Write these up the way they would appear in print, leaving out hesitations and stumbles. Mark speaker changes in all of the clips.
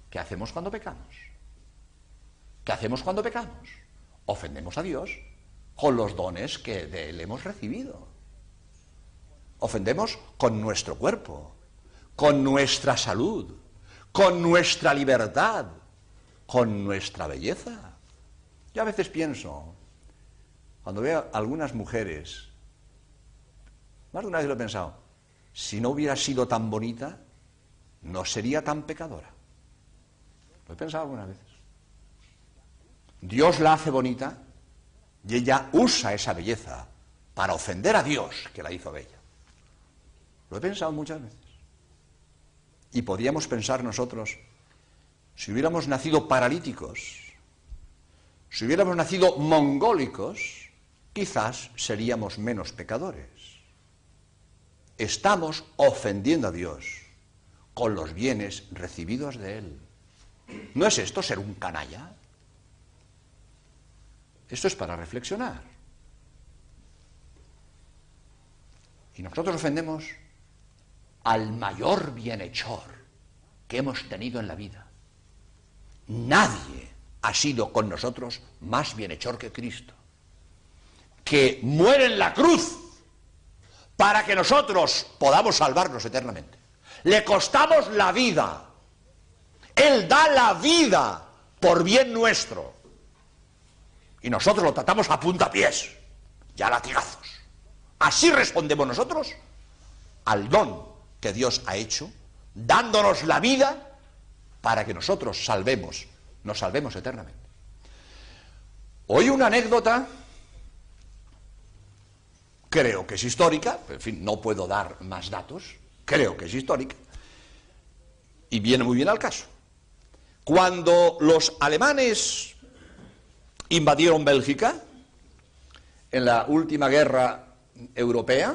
Speaker 1: ¿Qué hacemos cuando pecamos? ¿Qué hacemos cuando pecamos? Ofendemos a Dios con los dones que de Él hemos recibido. Ofendemos con nuestro cuerpo, con nuestra salud, con nuestra libertad, con nuestra belleza. Yo a veces pienso, cuando veo a algunas mujeres, más de una vez lo he pensado, si no hubiera sido tan bonita, no sería tan pecadora. Lo he pensado algunas veces. Dios la hace bonita y ella usa esa belleza para ofender a Dios, que la hizo bella. Lo he pensado muchas veces. Y podríamos pensar nosotros, si hubiéramos nacido paralíticos, si hubiéramos nacido mongólicos, quizás seríamos menos pecadores. Estamos ofendiendo a Dios con los bienes recibidos de Él. ¿No es esto ser un canalla? Esto es para reflexionar. Y nosotros ofendemos al mayor bienhechor que hemos tenido en la vida. Nadie ha sido con nosotros más bienhechor que Cristo, que muere en la cruz para que nosotros podamos salvarnos eternamente. Le costamos la vida. Él da la vida por bien nuestro. Y nosotros lo tratamos a puntapiés y a latigazos. Así respondemos nosotros al don que Dios ha hecho, dándonos la vida para que nosotros nos salvemos eternamente. Oí una anécdota, creo que es histórica, en fin, no puedo dar más datos, creo que es histórica, y viene muy bien al caso. Cuando los alemanes invadieron Bélgica, en la última guerra europea,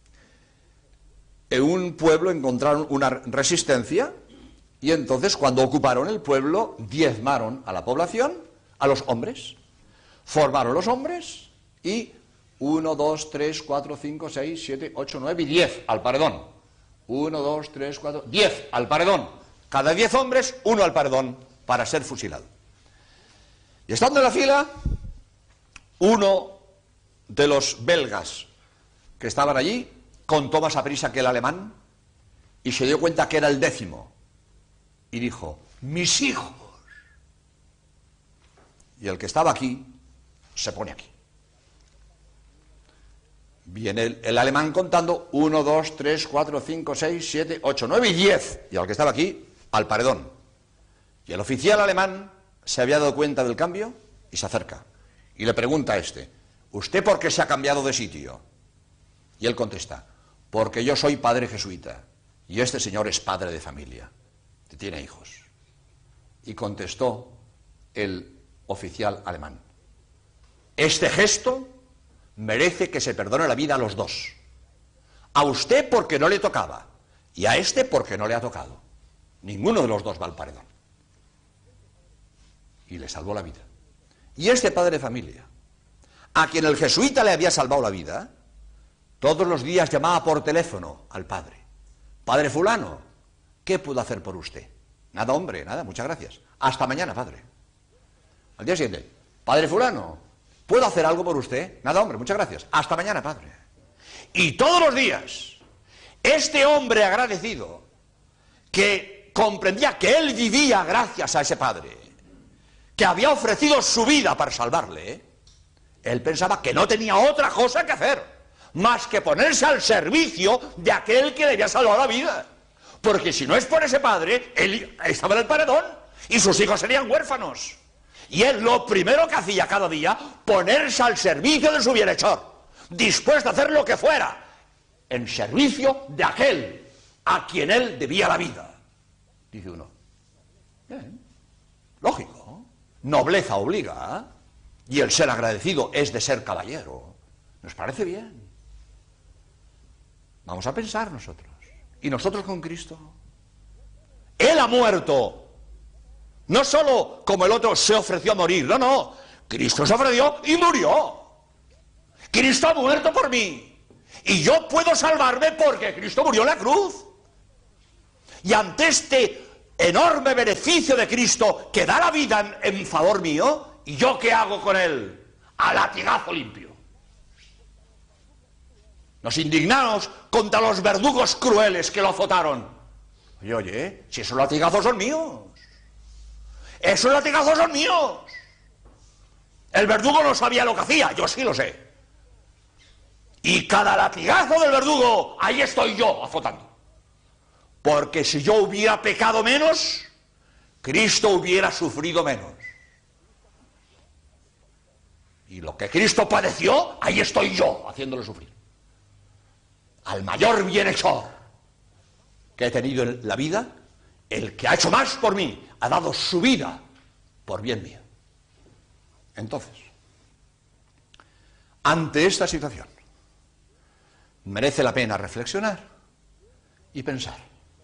Speaker 1: en un pueblo encontraron una resistencia, y entonces cuando ocuparon el pueblo, diezmaron a la población, a los hombres. Formaron los hombres y 1, 2, 3, 4, 5, 6, 7, 8, 9 y 10 al paredón. 1, 2, 3, 4, 10 al paredón. Cada 10 hombres, uno al paredón para ser fusilado. Y estando en la fila, uno de los belgas que estaban allí contó más a prisa que el alemán y se dio cuenta que era el 10º. Y dijo, mis hijos. Y el que estaba aquí se pone aquí. Viene el alemán contando 1, 2, 3, 4, 5, 6, 7, 8, 9 y 10. Y al que estaba aquí, al paredón. Y el oficial alemán se había dado cuenta del cambio y se acerca. Y le pregunta a este, ¿usted por qué se ha cambiado de sitio? Y él contesta, porque yo soy padre jesuita y este señor es padre de familia, que tiene hijos. Y contestó el oficial alemán, este gesto merece que se perdone la vida a los dos. A usted porque no le tocaba y a este porque no le ha tocado. Ninguno de los dos va al paredón. Y le salvó la vida. Y este padre de familia, a quien el jesuita le había salvado la vida, todos los días llamaba por teléfono al padre. Padre fulano, ¿qué puedo hacer por usted? Nada, hombre, nada, muchas gracias. Hasta mañana, padre. Al día siguiente, padre fulano, ¿puedo hacer algo por usted? Nada, hombre, muchas gracias. Hasta mañana, padre. Y todos los días, este hombre agradecido, que comprendía que él vivía gracias a ese padre, que había ofrecido su vida para salvarle, él pensaba que no tenía otra cosa que hacer más que ponerse al servicio de aquel que le había salvado la vida. Porque si no es por ese padre, él estaba en el paredón y sus hijos serían huérfanos. Y él lo primero que hacía cada día, ponerse al servicio de su bienhechor, dispuesto a hacer lo que fuera, en servicio de aquel a quien él debía la vida. Dice uno, bien, lógico, nobleza obliga, y el ser agradecido es de ser caballero. ¿Nos parece bien? Vamos a pensar nosotros. ¿Y nosotros con Cristo? Él ha muerto. No solo como el otro se ofreció a morir, no, no. Cristo se ofreció y murió. Cristo ha muerto por mí. Y yo puedo salvarme porque Cristo murió en la cruz. Y ante este enorme beneficio de Cristo que da la vida en favor mío, ¿y yo qué hago con él? A latigazo limpio. Nos indignamos contra los verdugos crueles que lo azotaron. Oye, si esos latigazos son míos. Esos latigazos son míos. El verdugo no sabía lo que hacía, yo sí lo sé. Y cada latigazo del verdugo, ahí estoy yo azotando. Porque si yo hubiera pecado menos, Cristo hubiera sufrido menos. Y lo que Cristo padeció, ahí estoy yo haciéndole sufrir. Al mayor bienhechor que he tenido en la vida, el que ha hecho más por mí, ha dado su vida por bien mío. Entonces, ante esta situación, merece la pena reflexionar y pensar.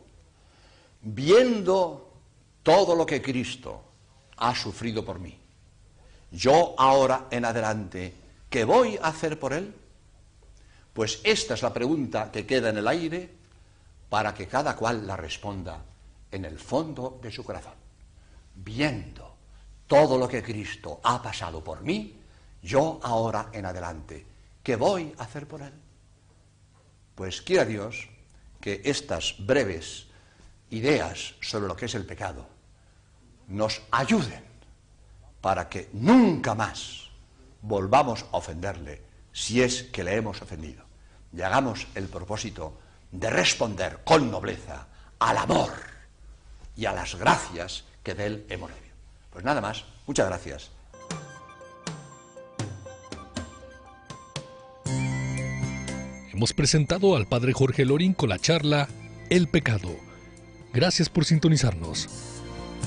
Speaker 1: Viendo todo lo que Cristo ha sufrido por mí, yo ahora en adelante, ¿qué voy a hacer por él? Pues esta es la pregunta que queda en el aire para que cada cual la responda en el fondo de su corazón. Viendo todo lo que Cristo ha pasado por mí, yo ahora en adelante, ¿qué voy a hacer por él? Pues quiera Dios que estas breves ideas sobre lo que es el pecado nos ayuden para que nunca más volvamos a ofenderle si es que le hemos ofendido. Y hagamos el propósito de responder con nobleza al amor y a las gracias que de él hemos recibido. Pues nada más, muchas gracias.
Speaker 2: Hemos presentado al Padre Jorge Lorín con la charla El Pecado. Gracias por sintonizarnos.